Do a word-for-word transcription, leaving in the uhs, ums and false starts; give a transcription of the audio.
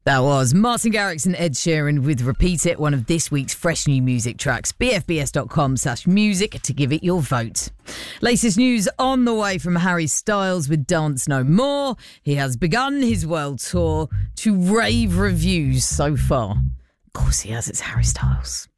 That was Martin Garrix and Ed Sheeran with Repeat It, one of this week's fresh new music tracks. b f b s dot com slash music to give it your vote. Latest news on the way from Harry Styles with Dance No More. He has begun his world tour to rave reviews so far. Of course he has, it's Harry Styles.